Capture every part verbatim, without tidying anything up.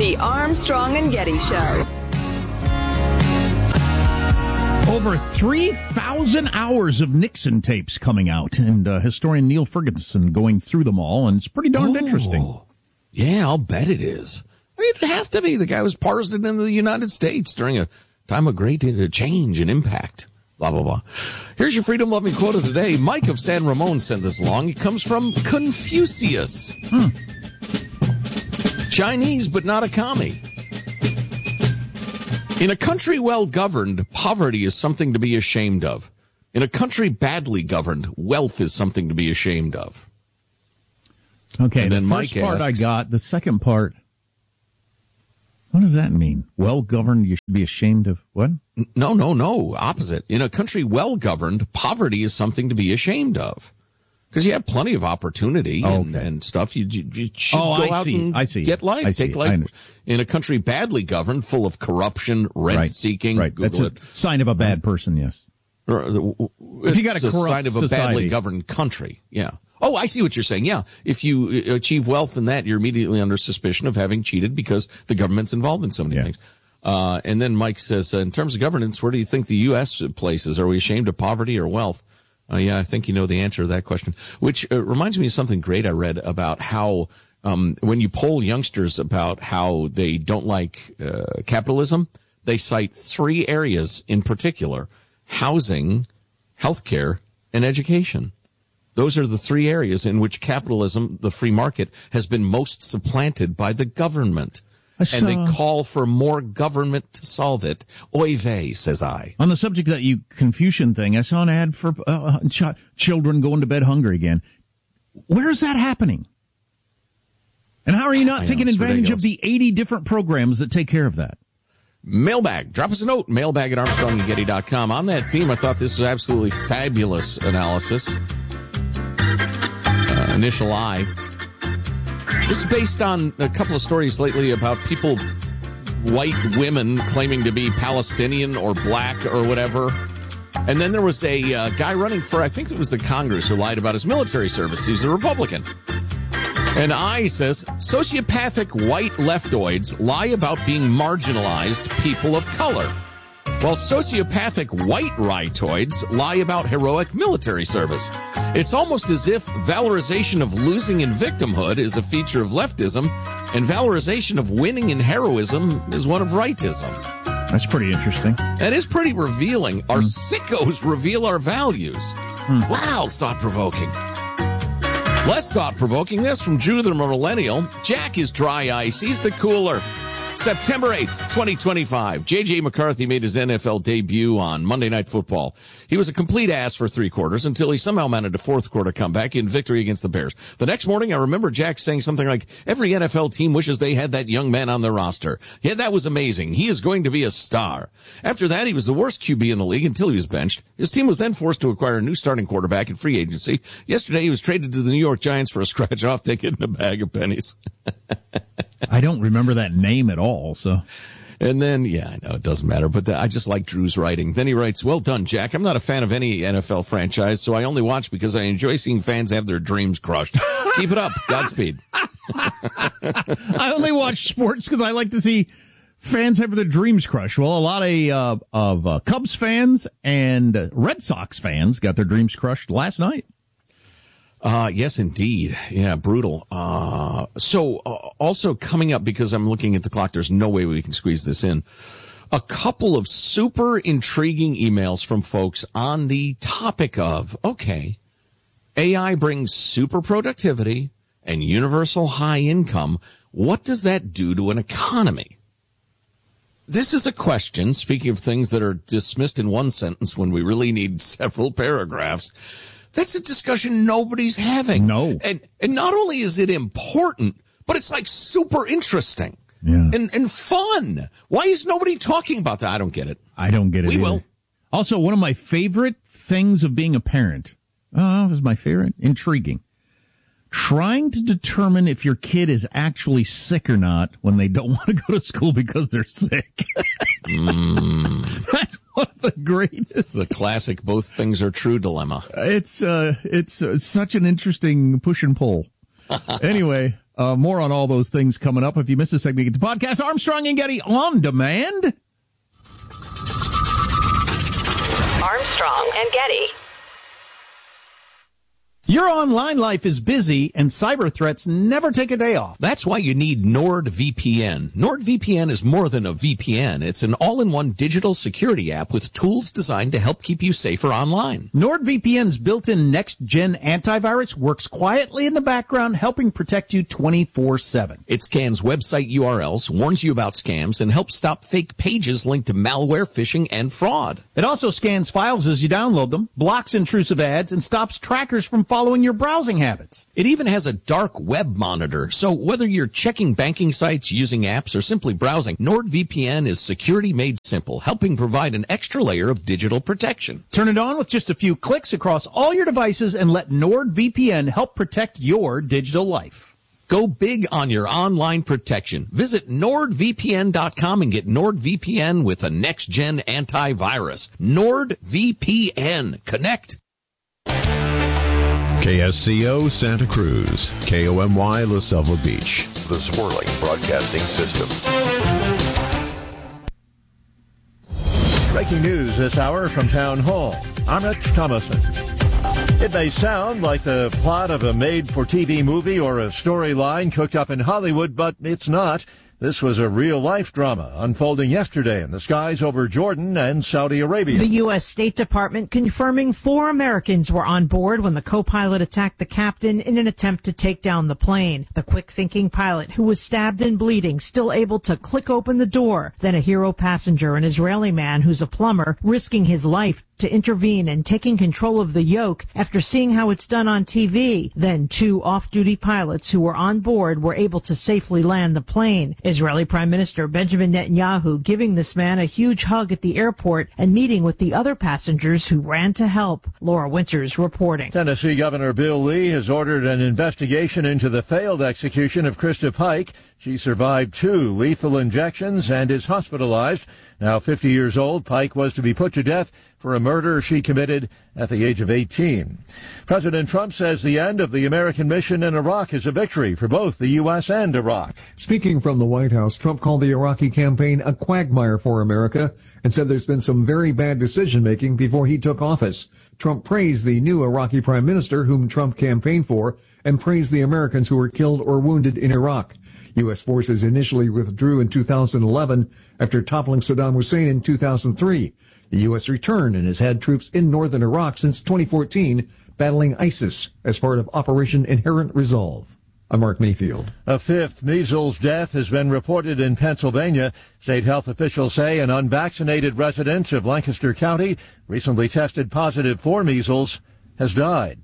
The Armstrong and Getty Show. Over three thousand hours of Nixon tapes coming out, and uh, historian Neil Ferguson going through them all, and it's pretty darn oh, interesting. Yeah, I'll bet it is. I mean, it'd have to be. The guy was partisan in the United States during a time of great change and impact. Blah, blah, blah. Here's your Freedom Loving quote of the day. Mike of San Ramon sent this along. It comes from Confucius. Hmm. Chinese, but not a commie. In a country well governed, poverty is something to be ashamed of. In a country badly governed, wealth is something to be ashamed of. Okay, and the then first Mike part asks, I got. The second part, what does that mean? Well governed, you should be ashamed of what? No, no, no. Opposite. In a country well governed, poverty is something to be ashamed of. Because you have plenty of opportunity oh, and, okay. and stuff. You, you, you should oh, go I out see. and I see. get life, I take see. life. In a country badly governed, full of corruption, rent-seeking, right. Right. Google That's it. a sign of a bad person, yes. If you got a it's a corrupt sign of a society. badly governed country, yeah. Oh, I see what you're saying, yeah. If you achieve wealth in that, you're immediately under suspicion of having cheated because the government's involved in so many yeah. things. Uh, and then Mike says, uh, in terms of governance, where do you think the U S places? Are we ashamed of poverty or wealth? Uh, yeah, I think you know the answer to that question, which uh, reminds me of something great I read about how um, when you poll youngsters about how they don't like uh, capitalism, they cite three areas in particular: housing, healthcare, and education. Those are the three areas in which capitalism, the free market, has been most supplanted by the government. Saw, and they call for more government to solve it. Oy vey, says I. On the subject of that you Confucian thing, I saw an ad for uh, ch- children going to bed hungry again. Where is that happening? And how are you not I taking know, advantage ridiculous. of the eighty different programs that take care of that? Mailbag. Drop us a note. Mailbag at Armstrong and Getty dot com. On that theme, I thought this was absolutely fabulous analysis. Uh, initial I. This is based on a couple of stories lately about people, white women claiming to be Palestinian or black or whatever. And then there was a uh, guy running for, I think it was the Congress, who lied about his military service. He's a Republican. And I says, sociopathic white leftoids lie about being marginalized people of color, while sociopathic white rightoids lie about heroic military service. It's almost as if valorization of losing in victimhood is a feature of leftism, and valorization of winning in heroism is one of rightism. That's pretty interesting. That is pretty revealing. Our Mm. sickos reveal our values. Mm. Wow, thought-provoking. Less thought-provoking, this from Drew the Millennial. Jack is dry ice. He's the cooler. September eighth, twenty twenty-five. J J. McCarthy made his N F L debut on Monday Night Football. He was a complete ass for three quarters until he somehow managed a fourth quarter comeback in victory against the Bears. The next morning, I remember Jack saying something like, every N F L team wishes they had that young man on their roster. Yeah, that was amazing. He is going to be a star. After that, he was the worst Q B in the league until he was benched. His team was then forced to acquire a new starting quarterback in free agency. Yesterday, he was traded to the New York Giants for a scratch-off ticket and a bag of pennies. I don't remember that name at all, so. And then, yeah, I know it doesn't matter, but the, I just like Drew's writing. Then he writes, well done, Jack. I'm not a fan of any N F L franchise, so I only watch because I enjoy seeing fans have their dreams crushed. Keep it up. Godspeed. I only watch sports because I like to see fans have their dreams crushed. Well, a lot of, uh, of uh, Cubs fans and uh, Red Sox fans got their dreams crushed last night. Uh, yes, indeed. Yeah, brutal. Uh, so, uh, also coming up, because I'm looking at the clock, there's no way we can squeeze this in. A couple of super intriguing emails from folks on the topic of, okay, A I brings super productivity and universal high income. What does that do to an economy? This is a question, speaking of things that are dismissed in one sentence when we really need several paragraphs. That's a discussion nobody's having. No. And and not only is it important, but it's like super interesting. Yeah. And and fun. Why is nobody talking about that? I don't get it. I don't get it We either. will. Also, one of my favorite things of being a parent. Oh, this is my favorite. Intriguing. Trying to determine if your kid is actually sick or not when they don't want to go to school because they're sick. mm. That's one of the greatest. It's the classic both things are true dilemma. It's uh, it's uh, such an interesting push and pull. Anyway, Uh, more on all those things coming up. If you missed a segment, get the podcast Armstrong and Getty on demand. Armstrong and Getty. Your online life is busy, and cyber threats never take a day off. That's why you need NordVPN. NordVPN is more than a V P N. It's an all-in-one digital security app with tools designed to help keep you safer online. NordVPN's built-in next-gen antivirus works quietly in the background, helping protect you twenty-four seven. It scans website U R Ls, warns you about scams, and helps stop fake pages linked to malware, phishing, and fraud. It also scans files as you download them, blocks intrusive ads, and stops trackers from following your browsing habits. It even has a dark web monitor, so whether you're checking banking sites, using apps, or simply browsing, NordVPN is security made simple, helping provide an extra layer of digital protection. Turn it on with just a few clicks across all your devices and let NordVPN help protect your digital life. Go big on your online protection. Visit Nord V P N dot com and get NordVPN with a next-gen antivirus. NordVPN. Connect. K S C O Santa Cruz, K O M Y La Selva Beach, the Swirling Broadcasting System. Breaking news this hour from Town Hall. I'm Rich Thomason. It may sound like the plot of a made-for-T V movie or a storyline cooked up in Hollywood, but it's not. This was a real-life drama unfolding yesterday in the skies over Jordan and Saudi Arabia. The U S State Department confirming four Americans were on board when the co-pilot attacked the captain in an attempt to take down the plane. The quick-thinking pilot, who was stabbed and bleeding, still able to click open the door. Then a hero passenger, an Israeli man who's a plumber, risking his life to intervene and taking control of the yoke after seeing how it's done on T V. Then two off-duty pilots who were on board were able to safely land the plane. Israeli Prime Minister Benjamin Netanyahu giving this man a huge hug at the airport and meeting with the other passengers who ran to help. Laura Winters reporting. Tennessee Governor Bill Lee has ordered an investigation into the failed execution of Krista Pike. She survived two lethal injections and is hospitalized. Now fifty years old, Pike was to be put to death for a murder she committed at the age of eighteen. President Trump says the end of the American mission in Iraq is a victory for both the U S and Iraq. Speaking from the White House, Trump called the Iraqi campaign a quagmire for America and said there's been some very bad decision-making before he took office. Trump praised the new Iraqi prime minister, whom Trump campaigned for, and praised the Americans who were killed or wounded in Iraq. U S forces initially withdrew in two thousand eleven after toppling Saddam Hussein in two thousand three. The U S returned and has had troops in northern Iraq since twenty fourteen, battling ISIS as part of Operation Inherent Resolve. I'm Mark Mayfield. A fifth measles death has been reported in Pennsylvania. State health officials say an unvaccinated resident of Lancaster County, recently tested positive for measles, has died.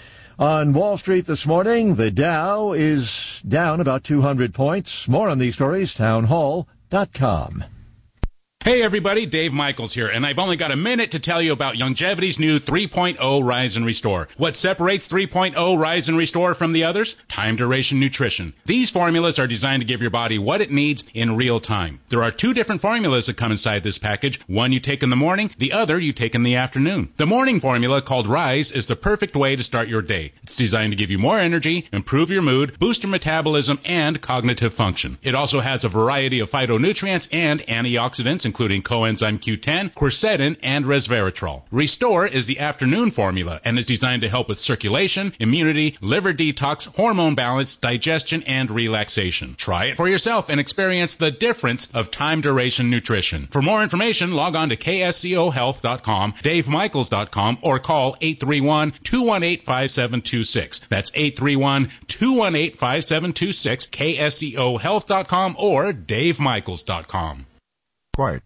On Wall Street this morning, the Dow is down about two hundred points. More on these stories, town hall dot com. Hey everybody, Dave Michaels here, and I've only got a minute to tell you about Longevity's new three point oh Rise and Restore. What separates three point oh Rise and Restore from the others? Time duration nutrition. These formulas are designed to give your body what it needs in real time. There are two different formulas that come inside this package. One you take in the morning, the other you take in the afternoon. The morning formula, called Rise, is the perfect way to start your day. It's designed to give you more energy, improve your mood, boost your metabolism, and cognitive function. It also has a variety of phytonutrients and antioxidants, including coenzyme Q ten, quercetin, and resveratrol. Restore is the afternoon formula and is designed to help with circulation, immunity, liver detox, hormone balance, digestion, and relaxation. Try it for yourself and experience the difference of time duration nutrition. For more information, log on to K S C O health dot com, Dave Michaels dot com, or call eight three one, two one eight, five seven two six. That's eight three one, two one eight, five seven two six, K S C O health dot com or Dave Michaels dot com. Quiet.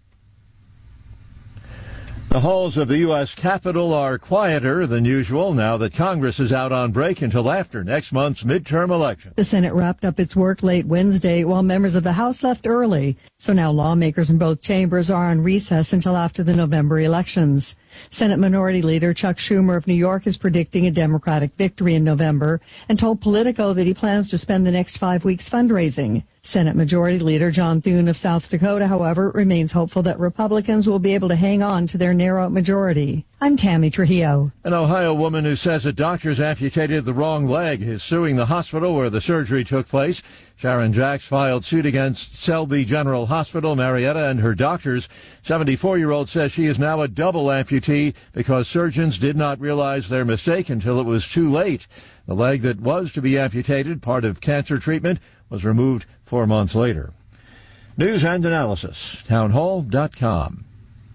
The halls of the U S Capitol are quieter than usual now that Congress is out on break until after next month's midterm election. The Senate wrapped up its work late Wednesday while members of the House left early. So now lawmakers in both chambers are on recess until after the November elections. Senate Minority Leader Chuck Schumer of New York is predicting a Democratic victory in November and told Politico that he plans to spend the next five weeks fundraising. Senate Majority Leader John Thune of South Dakota, however, remains hopeful that Republicans will be able to hang on to their narrow majority. I'm Tammy Trujillo. An Ohio woman who says that doctors amputated the wrong leg is suing the hospital where the surgery took place. Sharon Jacks filed suit against Selby General Hospital, Marietta, and her doctors. seventy-four-year-old says she is now a double amputee because surgeons did not realize their mistake until it was too late. The leg that was to be amputated, part of cancer treatment, was removed four months later. News and analysis, townhall dot com.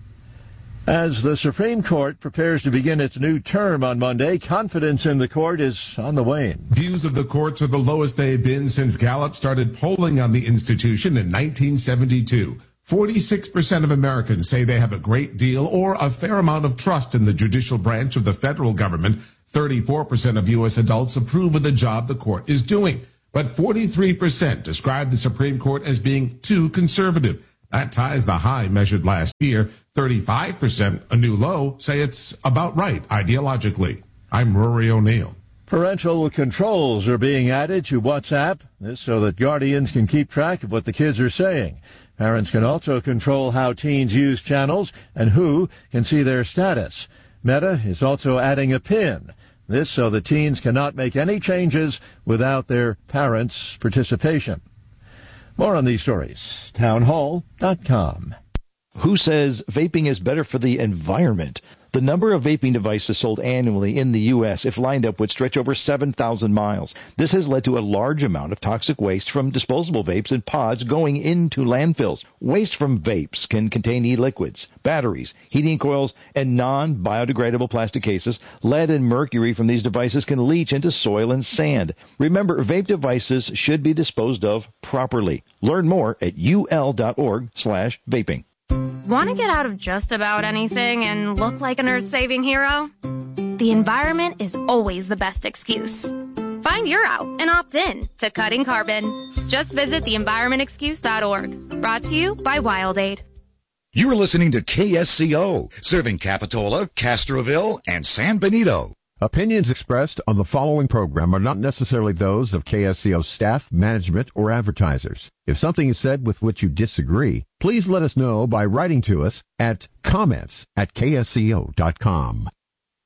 As the Supreme Court prepares to begin its new term on Monday, confidence in the court is on the wane. Views of the courts are the lowest they've been since Gallup started polling on the institution in nineteen seventy-two. forty-six percent of Americans say they have a great deal or a fair amount of trust in the judicial branch of the federal government. thirty-four percent of U S adults approve of the job the court is doing. But forty-three percent describe the Supreme Court as being too conservative. That ties the high measured last year. thirty-five percent, a new low, say it's about right ideologically. I'm Rory O'Neill. Parental controls are being added to WhatsApp, this so that guardians can keep track of what the kids are saying. Parents can also control how teens use channels and who can see their status. Meta is also adding a PIN. This so that teens cannot make any changes without their parents' participation. More on these stories. townhall dot com. Who says vaping is better for the environment? The number of vaping devices sold annually in the U S, if lined up, would stretch over seven thousand miles. This has led to a large amount of toxic waste from disposable vapes and pods going into landfills. Waste from vapes can contain e-liquids, batteries, heating coils, and non-biodegradable plastic cases. Lead and mercury from these devices can leach into soil and sand. Remember, vape devices should be disposed of properly. Learn more at U L dot org slash vaping. Want to get out of just about anything and look like an earth-saving hero? The environment is always the best excuse. Find your out and opt in to Cutting Carbon. Just visit the environment excuse dot org. Brought to you by WildAid. You're listening to K S C O, serving Capitola, Castroville, and San Benito. Opinions expressed on the following program are not necessarily those of K S C O staff, management, or advertisers. If something is said with which you disagree, please let us know by writing to us at comments at K S C O dot com.